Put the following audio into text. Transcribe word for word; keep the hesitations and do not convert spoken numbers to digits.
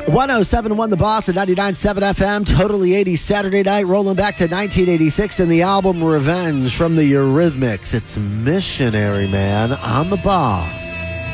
one oh seven point one The Boss at ninety-nine point seven F M, Totally eighties Saturday night, rolling back to nineteen eighty-six and the album Revenge from the Eurythmics. It's Missionary Man on The Boss.